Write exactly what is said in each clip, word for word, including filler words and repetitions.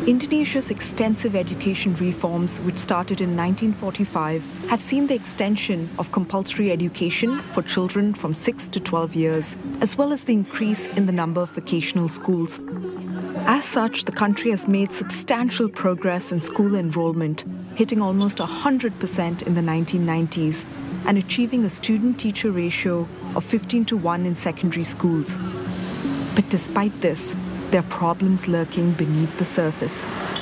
Indonesia's extensive education reforms, which started in nineteen forty-five, have seen the extension of compulsory education for children from six to twelve years, as well as the increase in the number of vocational schools. As such, the country has made substantial progress in school enrollment, hitting almost one hundred percent in the nineteen nineties and achieving a student-teacher ratio of fifteen to one in secondary schools. But despite this, there are problems lurking beneath the surface.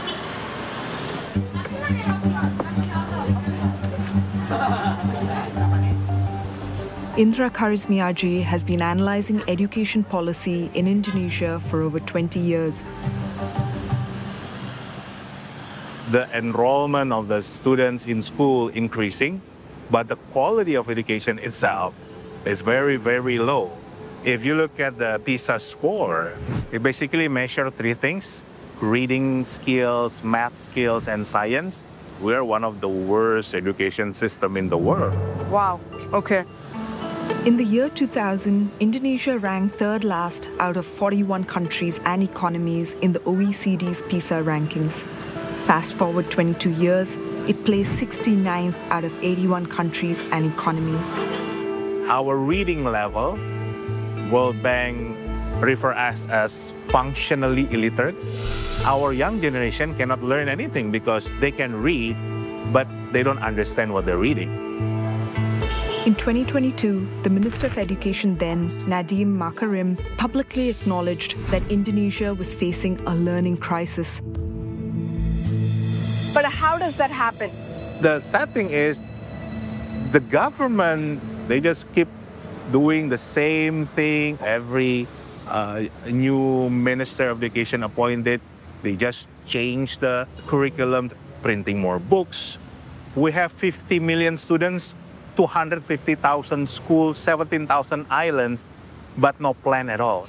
Indra Karismiaji has been analyzing education policy in Indonesia for over twenty years. The enrollment of the students in school increasing, but the quality of education itself is very, very low. If you look at the PISA score, it basically measures three things: reading skills, math skills, and science. We're one of the worst education systems in the world. Wow, okay. In the year two thousand, Indonesia ranked third last out of forty-one countries and economies in the O E C D's PISA rankings. Fast forward twenty-two years, it placed sixty-ninth out of eighty-one countries and economies. Our reading level, World Bank refer us as functionally illiterate. Our young generation cannot learn anything because they can read, but they don't understand what they're reading. In twenty twenty-two, the Minister of Education then, Nadiem Makarim, publicly acknowledged that Indonesia was facing a learning crisis. But how does that happen? The sad thing is, the government, they just keep doing the same thing. Every uh, new Minister of Education appointed, they just change the curriculum, printing more books. We have fifty million students, two hundred fifty thousand schools, seventeen thousand islands, but no plan at all.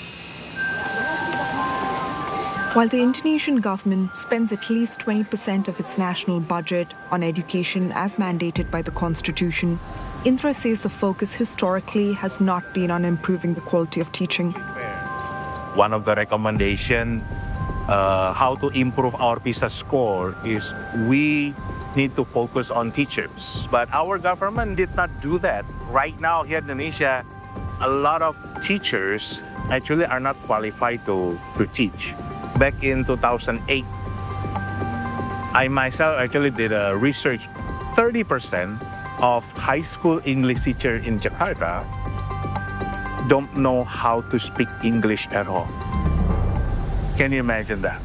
While the Indonesian government spends at least twenty percent of its national budget on education as mandated by the constitution, Indra says the focus historically has not been on improving the quality of teaching. One of the recommendations uh, how to improve our PISA score is we need to focus on teachers. But our government did not do that. Right now here in Indonesia, a lot of teachers actually are not qualified to, to teach. Back in two thousand eight, I myself actually did a research. thirty percent of high school English teachers in Jakarta don't know how to speak English at all. Can you imagine that?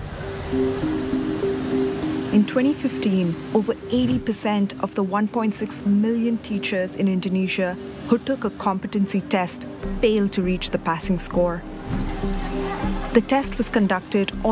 In twenty fifteen, over eighty percent of the one point six million teachers in Indonesia who took a competency test failed to reach the passing score. The test was conducted